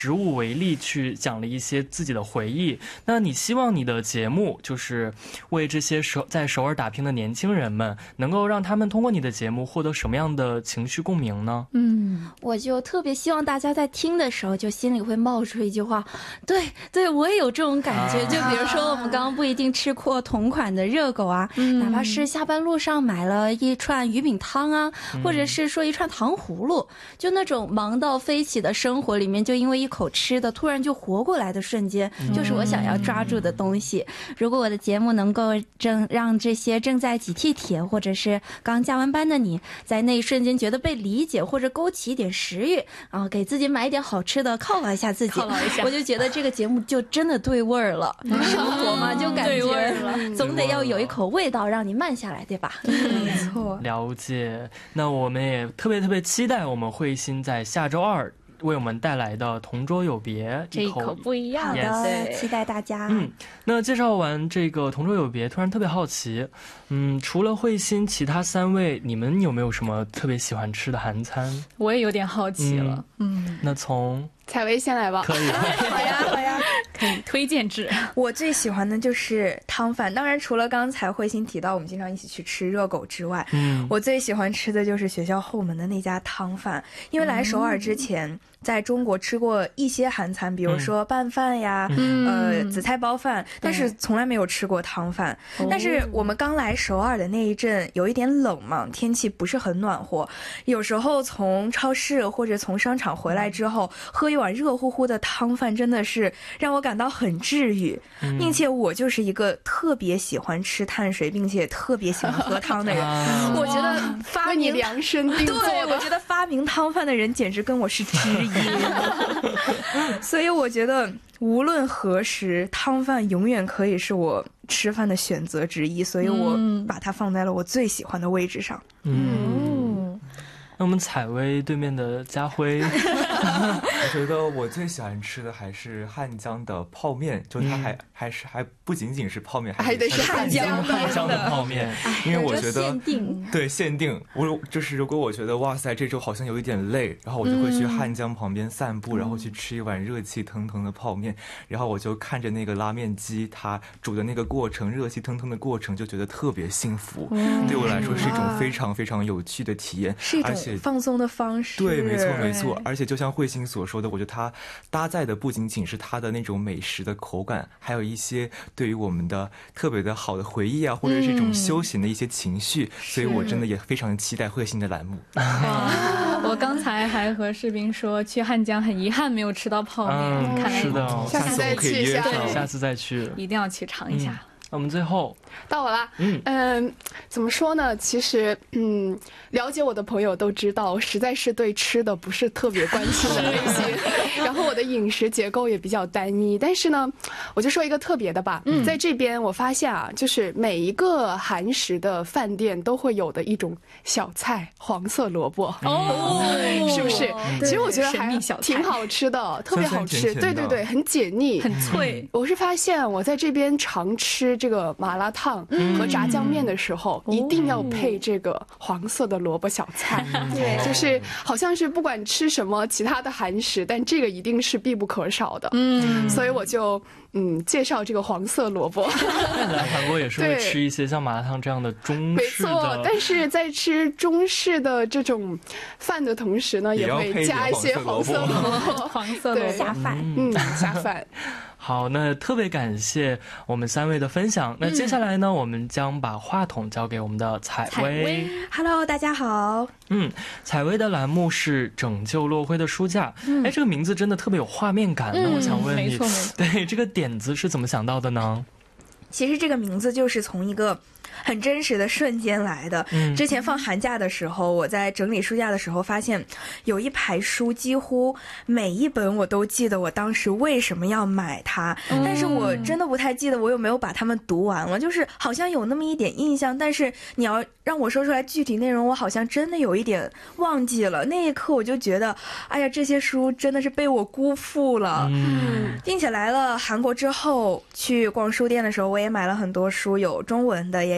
食物为例去讲了一些自己的回忆。那你希望你的节目就是为这些在首尔打拼的年轻人们，能够让他们通过你的节目获得什么样的情绪共鸣呢？ 我就特别希望大家在听的时候就心里会冒出一句话，对，我也有这种感觉。就比如说我们刚刚不一定吃过同款的热狗啊，哪怕是下班路上买了一串鱼饼汤啊，或者是说一串糖葫芦，就那种忙到飞起的生活里面，就因为一口吃的突然就活过来的瞬间，就是我想要抓住的东西。如果我的节目能够让这些正在挤地铁或者是刚加完班的你，在那一瞬间觉得被理解，或者勾起一点食欲，然后给自己买一点好吃的犒劳一下自己，我就觉得这个节目就真的对味儿了。生活嘛，就感觉总得要有一口味道让你慢下来，对吧？ 没错， 了解。那我们也特别期待我们慧心在下周2为我们带来的同桌有别， 这一口不一样的。 好的，期待大家。 那介绍完这个同桌有别，突然特别好奇，除了慧心，其他3位你们有没有什么特别喜欢吃的韩餐？ 我也有点好奇了。 那从采薇先来吧。 可以。 好呀， 可以推荐制。 我最喜欢的就是汤饭，当然除了刚才慧心提到我们经常一起去吃热狗之外，我最喜欢吃的就是学校后门的那家汤饭。因为来首尔之前在中国吃过一些韩餐，比如说拌饭呀，紫菜包饭，但是从来没有吃过汤饭。但是我们刚来首尔的那一阵有一点冷嘛，天气不是很暖和，有时候从超市或者从商场回来之后，喝一碗热乎乎的汤饭真的是让我感到很治愈，并且我就是一个特别喜欢吃碳水并且特别喜欢喝汤的人。我觉得为你量身定做的。 对，我觉得发明汤饭的人简直跟我是知音。所以我觉得无论何时，汤饭永远可以是我吃饭的选择之一，所以我把它放在了我最喜欢的位置上。 那我们采薇对面的家辉我觉得我最喜欢吃的还是汉江的泡面，就它还不仅仅是泡面， 还得是汉江的泡面。因为我觉得限定，就是如果我觉得哇塞这周好像有一点累，然后我就会去汉江旁边散步，然后去吃一碗热气腾腾的泡面，然后我就看着那个拉面机它煮的那个过程，热气腾腾的过程，就觉得特别幸福。对我来说是一种非常非常有趣的体验， 是一种放松的方式。 对，没错。而且就像慧心所说的，我觉得它搭载的不仅仅是它的那种美食的口感，还有一些对于我们的特别的好的回忆啊，或者是一种休闲的一些情绪，所以我真的也非常期待慧心的栏目。 我刚才还和士兵说去汉江很遗憾没有吃到泡面，看来是的， 下次再去一下， 下次再去， 一定要去尝一下。 我们最后到我啦。怎么说呢？其实，了解我的朋友都知道，我实在是对吃的不是特别关心的类型。然后我的饮食结构也比较单一。但是呢，我就说一个特别的吧。在这边我发现啊，就是每一个韩食的饭店都会有的一种小菜——黄色萝卜。是不是？其实我觉得还挺好吃的，特别好吃。对，很解腻， 很脆。 我是发现我在这边常吃这个麻辣烫和炸酱面的时候，一定要配这个黄色的萝卜小菜。对，就是好像是不管吃什么其他的韩食，但这个一定是必不可少的。所以我就介绍这个黄色萝卜。 来韩国也是会吃一些像麻辣烫这样的中式的， 没错。但是在吃中式的这种饭的同时呢，也会加一些黄色萝卜， 黄色萝卜下饭。 下饭。 好，那特别感谢我们3位的分享。那接下来呢，我们将把话筒交给我们的采薇。 Hello， 大家好。 采薇的栏目是拯救落灰的书架。这个名字真的特别有画面感。那我想问你， 没错， 对这个点子是怎么想到的呢？ 其实这个名字就是从一个很真实的瞬间来的。之前放寒假的时候，我在整理书架的时候发现有一排书，几乎每一本我都记得我当时为什么要买它，但是我真的不太记得我有没有把它们读完了，就是好像有那么一点印象，但是你要让我说出来具体内容，我好像真的有一点忘记了。那一刻我就觉得，哎呀，这些书真的是被我辜负了。并且来了韩国之后，去逛书店的时候，我也买了很多书，有中文的，也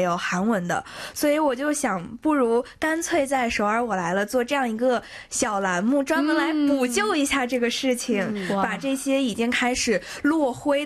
有韩文的，所以我就想，不如干脆在首尔我来了做这样一个小栏目，专门来补救一下这个事情，把这些已经开始落灰